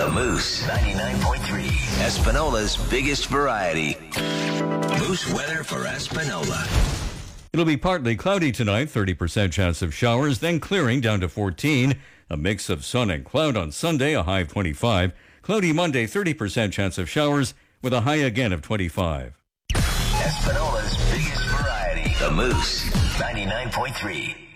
The Moose 99.3. Espinola's biggest variety. Moose weather for Espinola. It'll be partly cloudy tonight, 30% chance of showers, then clearing down to 14. A mix of sun and cloud on Sunday, a high of 25. Cloudy Monday, 30% chance of showers with a high again of 25. Espinola's biggest variety. The Moose 99.3.